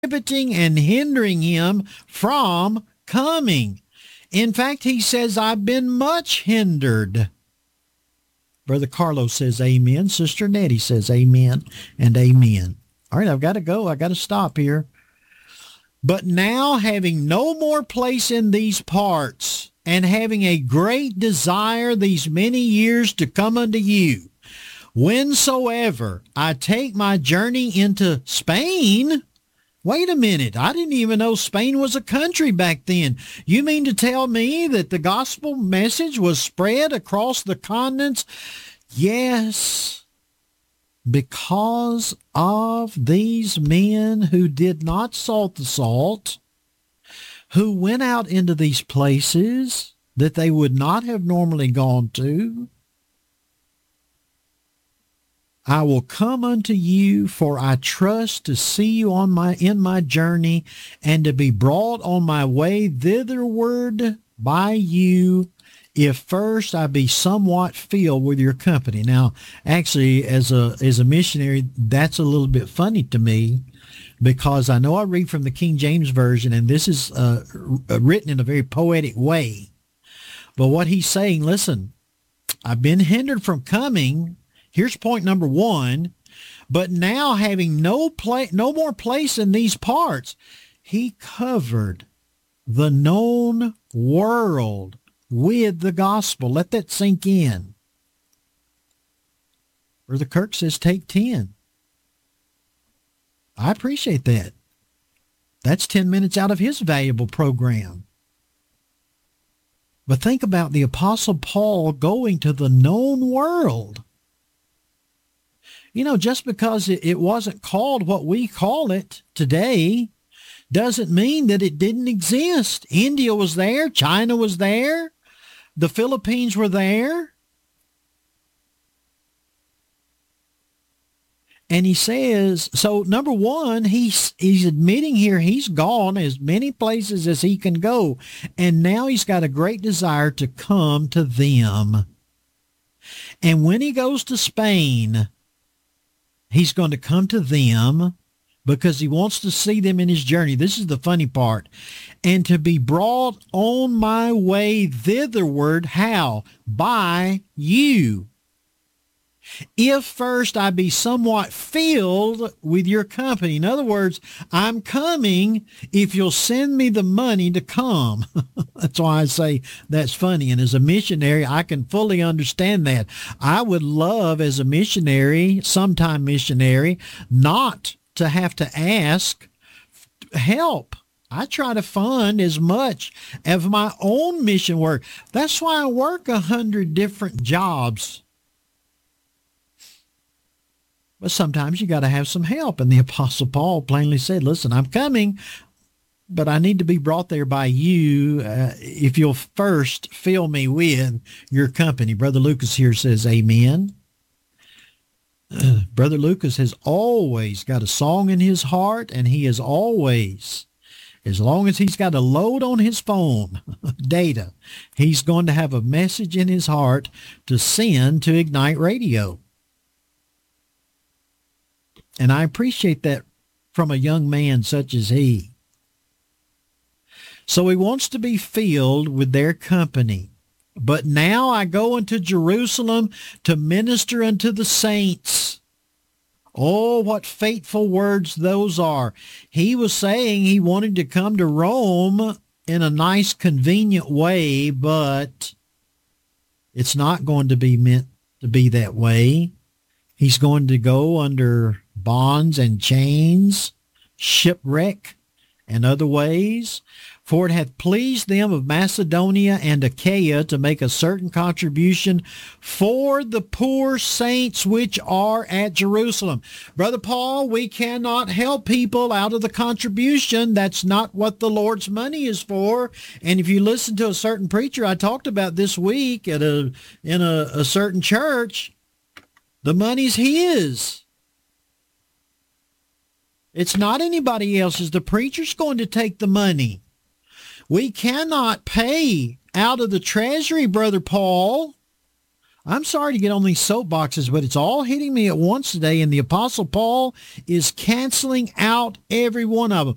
prohibiting and hindering him from coming. In fact, he says, I've been much hindered. Brother Carlos says amen. Sister Nettie says amen and amen. All right, I've got to go. I've got to stop here. But now, having no more place in these parts, and having a great desire these many years to come unto you, whensoever I take my journey into Spain. Wait a minute. I didn't even know Spain was a country back then. You mean to tell me that the gospel message was spread across the continents? Yes, because of these men who did not salt the salt, who went out into these places that they would not have normally gone to. I will come unto you, for I trust to see you in my journey, and to be brought on my way thitherward by you, if first I be somewhat filled with your company. Now, actually, as a missionary, that's a little bit funny to me, because I know I read from the King James Version, and this is written in a very poetic way. But what he's saying, listen, I've been hindered from coming. Here's point number one. But now, having no more place in these parts, he covered the known world with the gospel. Let that sink in. Brother Kirk says, take 10. I appreciate that. That's 10 minutes out of his valuable program. But think about the Apostle Paul going to the known world. You know, just because it wasn't called what we call it today doesn't mean that it didn't exist. India was there. China was there. The Philippines were there. And he says, so number one, he's admitting here he's gone as many places as he can go. And now he's got a great desire to come to them. And when he goes to Spain, he's going to come to them because he wants to see them in his journey. This is the funny part. And to be brought on my way thitherward, how? By you. If first I be somewhat filled with your company. In other words, I'm coming if you'll send me the money to come. That's why I say that's funny. And as a missionary, I can fully understand that. I would love, as a missionary, sometime missionary, not to have to ask help. I try to fund as much of my own mission work. That's why I work 100 different jobs. But sometimes you got to have some help. And the Apostle Paul plainly said, listen, I'm coming, but I need to be brought there by you if you'll first fill me with your company. Brother Lucas here says amen. Brother Lucas has always got a song in his heart, and he is always, as long as he's got a load on his phone, data, he's going to have a message in his heart to send to Ignite Radio. And I appreciate that from a young man such as he. So he wants to be filled with their company. But now I go into Jerusalem to minister unto the saints. Oh, what fateful words those are. He was saying he wanted to come to Rome in a nice, convenient way, but it's not going to be meant to be that way. He's going to go under bonds and chains, shipwreck, and other ways. For it hath pleased them of Macedonia and Achaia to make a certain contribution for the poor saints which are at Jerusalem. Brother Paul, we cannot help people out of the contribution. That's not what the Lord's money is for. And if you listen to a certain preacher I talked about this week in a certain church, the money's his. It's not anybody else's. The preacher's going to take the money. We cannot pay out of the treasury, Brother Paul. I'm sorry to get on these soapboxes, but it's all hitting me at once today, and the Apostle Paul is canceling out every one of them.